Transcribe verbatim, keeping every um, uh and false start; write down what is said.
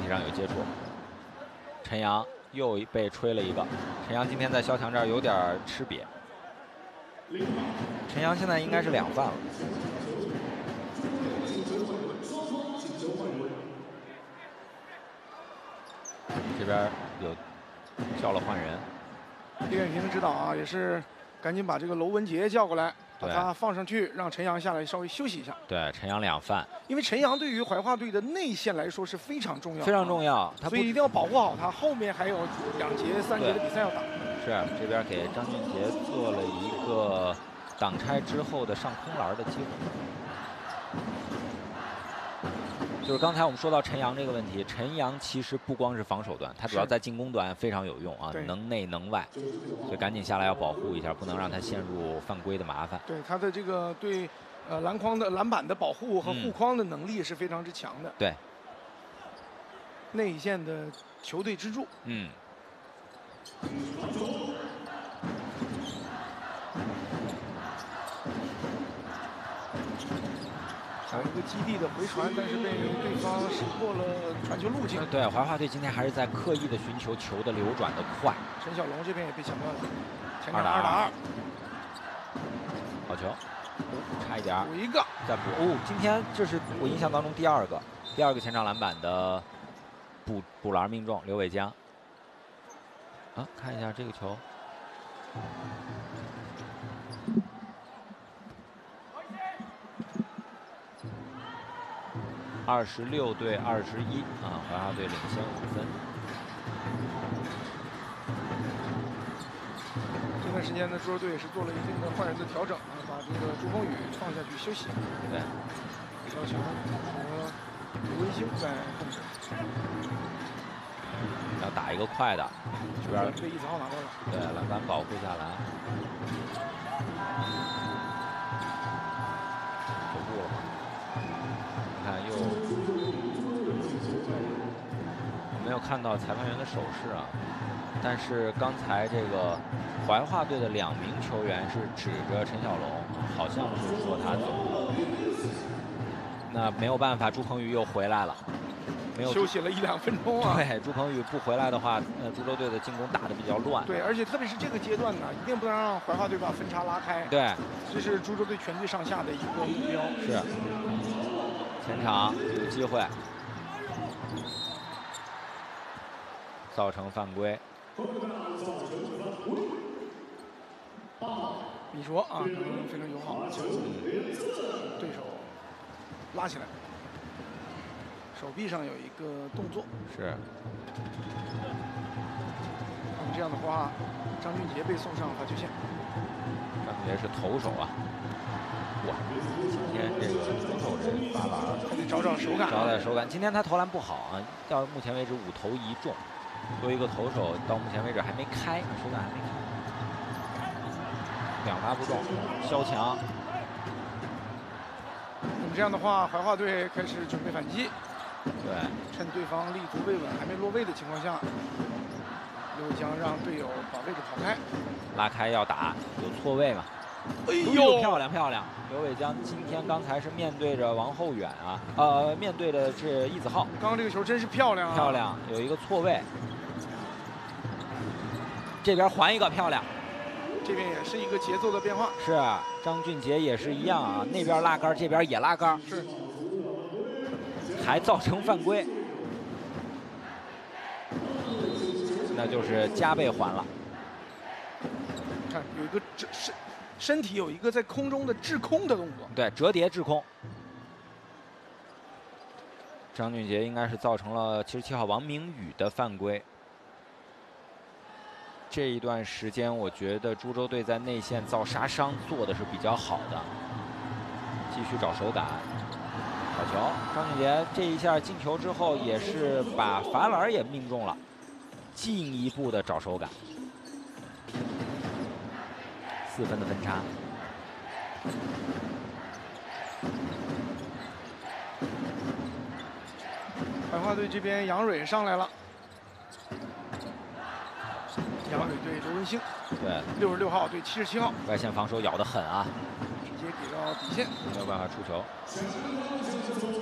体上有接触。陈阳又被吹了一个，陈阳今天在肖强这儿有点吃瘪。陈阳现在应该是两犯了。这边有叫了换人。 李远平指导啊，也是赶紧把这个娄文杰叫过来，把他放上去，让陈阳下来稍微休息一下。 对，陈阳两犯， 因为陈阳对于怀化队的内线来说是非常重要， 非常重要，他所以一定要保护好他。后面还有两节、三节的比赛要打。 是，这边给张俊杰做了一个挡拆之后的上空篮的机会。就是刚才我们说到陈阳这个问题，陈阳其实不光是防守端，他主要在进攻端非常有用啊，能内能外，所以赶紧下来要保护一下，不能让他陷入犯规的麻烦。 对他的这个对呃篮筐的篮板的保护和护框的能力是非常之强的。 嗯、对， 内线的球队支柱。 嗯。 想一个基地的回传，但是被对方识破了传球路径。 对，怀化队今天还是在刻意的寻求球的流转的快。 陈小龙这边也被抢断了，前场二打二， 好球，差一点， 补一个， 再补。哦，今天这是我印象当中第二个，第二个前场篮板的补补篮命中，刘伟江。啊，看一下这个球。二十六对二十一啊，怀化队领先五分。 这段时间呢，朱州队也是做了一定的换人的调整啊，把这个朱峰宇放下去休息。 对， 肖强和刘文星在后面。 要打一个快的，这边被易子浩拿到了。 对，篮板保护下来。守住了。你看又，我没有看到裁判员的手势啊，但是刚才这个怀化队的两名球员是指着陈小龙，好像是说他走。那没有办法，朱鹏宇又回来了。没有休息了一两分钟啊！ 对，朱鹏宇不回来的话，呃，株洲队的进攻打得比较乱。 对，而且特别是这个阶段呢，一定不能让怀化队把分差拉开。 对， 这是株洲队全队上下的一个目标。 是。前场有机会，造成犯规。 你说啊，非常友好，将对手拉起来。手臂上有一个动作， 是。 那么这样的话，张俊杰被送上罚球线。 张俊杰是投手啊！哇，今天这个投手这个罚篮， 还得找找手感、啊。 找找手感。今天他投篮不好啊，到目前为止五投一中。作为一个投手，到目前为止还没开，手感还没开。两罚不中，肖强。 那么这样的话，怀化队开始准备反击。 对， 趁对方立足未稳、还没落位的情况下，刘伟江让队友把位置跑开， 拉开要打，有错位嘛？ 哎呦， 漂亮漂亮！刘伟江今天刚才是面对着王厚远啊，呃，面对的是易子浩。 刚刚这个球真是漂亮啊！ 漂亮，有一个错位。这边还一个漂亮， 这边也是一个节奏的变化。 是，张俊杰也是一样啊，那边拉杆，这边也拉杆。 是。 还造成犯规，那就是加倍还了。 看有一个身身身体有一个在空中的滞空的动作， 对，折叠滞空。张俊杰应该是造成了七十七号王明宇的犯规。这一段时间，我觉得株洲队在内线造杀伤做的是比较好的，继续找手感。好球！张俊杰这一下进球之后，也是把罚篮也命中了，进一步的找手感。四分的分差。 怀化队这边杨蕊上来了，杨蕊对刘文星， 对， 六十六号对七十七号， 外线防守咬得狠啊， 直接给到底线， 没有办法出球。